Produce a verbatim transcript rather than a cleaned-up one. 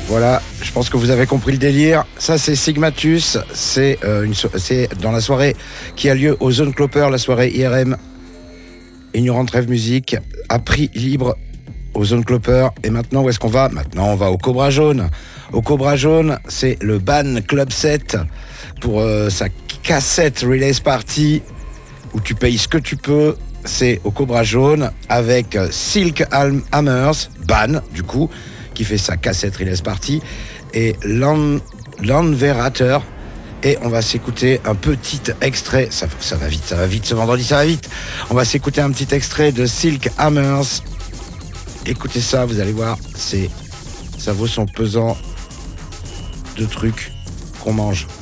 Voilà, je pense que vous avez compris le délire. Ça, c'est Sigmatus. C'est euh, une so- c'est dans la soirée qui a lieu au Zone Clopper, la soirée I R M Ignorant Rêve Musique, à prix libre au Zone Clopper. Et maintenant, où est-ce qu'on va? Maintenant, on va au Cobra Jaune. Au Cobra Jaune, c'est le Ban Club sept pour euh, sa cassette Release Party où tu payes ce que tu peux. C'est au Cobra Jaune avec euh, Silk Ham- Hammers, Ban, du coup, qui fait sa cassette Release Party, et Land, Landverrater. Et on va s'écouter un petit extrait. Ça, ça va vite, ça va vite ce vendredi, ça va vite. On va s'écouter un petit extrait de Silk Hammers. Écoutez ça, vous allez voir, c'est, ça vaut son pesant de trucs qu'on mange.